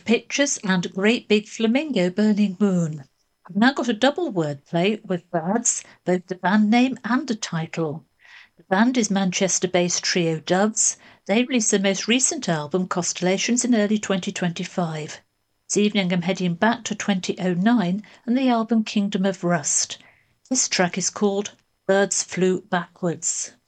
Pictures and Great Big Flamingo Burning Moon. I've now got a double wordplay with Birds, both the band name and the title. The band is Manchester-based trio Doves. They released their most recent album, Constellations, in early 2025. This evening I'm heading back to 2009 and the album Kingdom of Rust. This track is called Birds Flew Backwards.